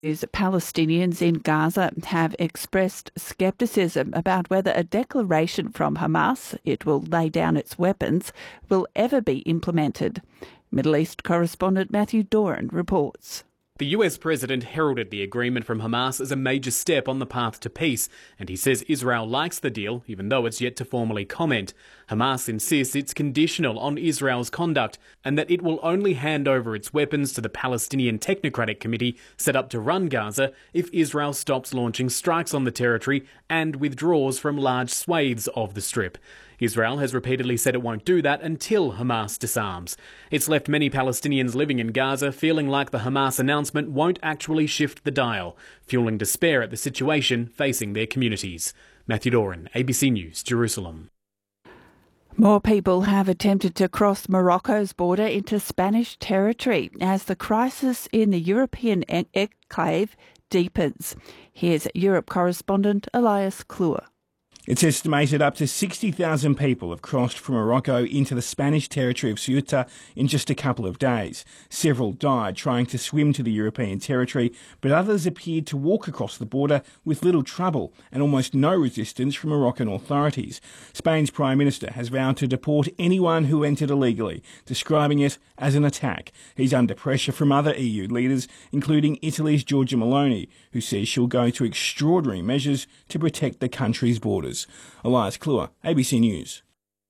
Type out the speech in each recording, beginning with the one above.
Palestinians in Gaza have expressed scepticism about whether a declaration from Hamas, it will lay down its weapons, will ever be implemented. Middle East correspondent Matthew Doran reports. The US president heralded the agreement from Hamas as a major step on the path to peace, and he says Israel likes the deal, even though it's yet to formally comment. Hamas insists it's conditional on Israel's conduct and that it will only hand over its weapons to the Palestinian Technocratic Committee set up to run Gaza if Israel stops launching strikes on the territory and withdraws from large swathes of the Strip. Israel has repeatedly said it won't do that until Hamas disarms. It's left many Palestinians living in Gaza feeling like the Hamas announcement won't actually shift the dial, fueling despair at the situation facing their communities. Matthew Doran, ABC News, Jerusalem. More people have attempted to cross Morocco's border into Spanish territory as the crisis in the European enclave deepens. Here's Europe correspondent Elias Kluwer. It's estimated up to 60,000 people have crossed from Morocco into the Spanish territory of Ceuta in just a couple of days. Several died trying to swim to the European territory, but others appeared to walk across the border with little trouble and almost no resistance from Moroccan authorities. Spain's Prime Minister has vowed to deport anyone who entered illegally, describing it as an attack. He's under pressure from other EU leaders, including Italy's Giorgia Meloni, who says she'll go to extraordinary measures to protect the country's borders. Elias Kluwer, ABC News.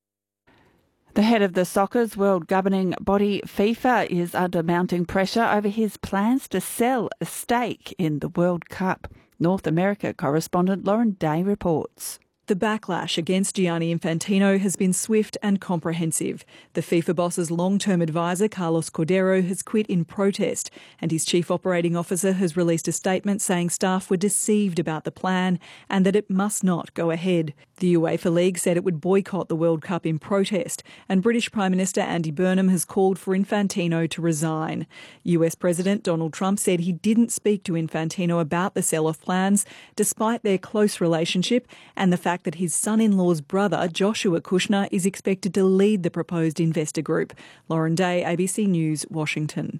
The head of the soccer's world governing body, FIFA, is under mounting pressure over his plans to sell a stake in the World Cup. North America correspondent Lauren Day reports. The backlash against Gianni Infantino has been swift and comprehensive. The FIFA boss's long-term advisor, Carlos Cordeiro, has quit in protest, and his chief operating officer has released a statement saying staff were deceived about the plan and that it must not go ahead. The UEFA League said it would boycott the World Cup in protest, and British Prime Minister Andy Burnham has called for Infantino to resign. US President Donald Trump said he didn't speak to Infantino about the sell-off plans, despite their close relationship and the fact that his son-in-law's brother, Joshua Kushner, is expected to lead the proposed investor group. Lauren Day, ABC News, Washington.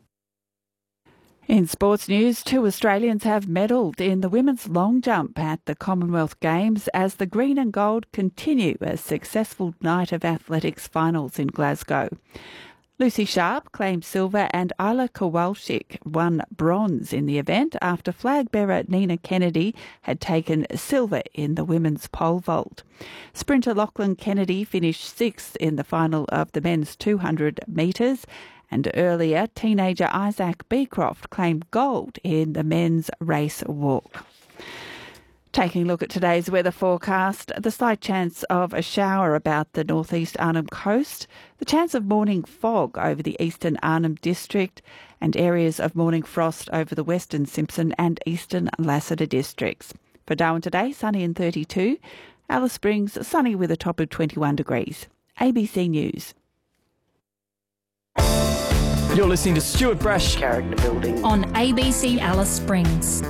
In sports news, 2 Australians have medalled in the women's long jump at the Commonwealth Games as the green and gold continue a successful night of athletics finals in Glasgow. Lucy Sharp claimed silver and Isla Kowalczyk won bronze in the event after flag bearer Nina Kennedy had taken silver in the women's pole vault. Sprinter Lachlan Kennedy finished 6th in the final of the men's 200 metres, and earlier teenager Isaac Beecroft claimed gold in the men's race walk. Taking a look at today's weather forecast, the slight chance of a shower about the northeast Arnhem coast, the chance of morning fog over the eastern Arnhem district, and areas of morning frost over the western Simpson and eastern Lassiter districts. For Darwin today, sunny and 32. Alice Springs, sunny with a top of 21 degrees. ABC News. You're listening to Stuart Brash Character Building on ABC Alice Springs.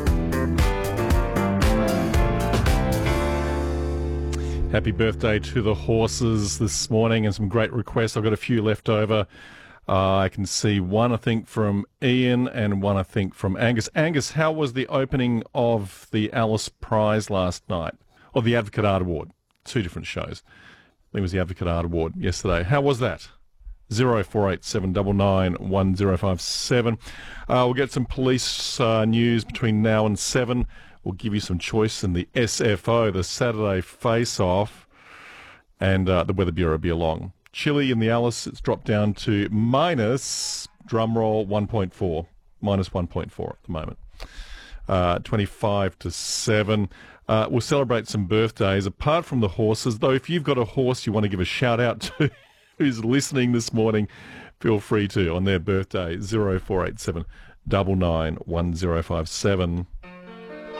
Happy birthday to the horses this morning and some great requests. I've got a few left over. I can see one, I think, from Ian and one, I think, from Angus. Angus, how was the opening of the Alice Prize last night? Or the Advocate Art Award? 2 different shows. I think it was the Advocate Art Award yesterday. How was that? 0487 99 1057. We'll get some police news between now and 7. We'll give you some choice in the SFO, the Saturday Face-Off, and the Weather Bureau will be along. Chilly in the Alice, it's dropped down to minus, drumroll, 1.4. Minus 1.4 at the moment. 25 to 7. We'll celebrate some birthdays. Apart from the horses, though, if you've got a horse you want to give a shout-out to who's listening this morning, feel free to on their birthday, 0487 99 1057.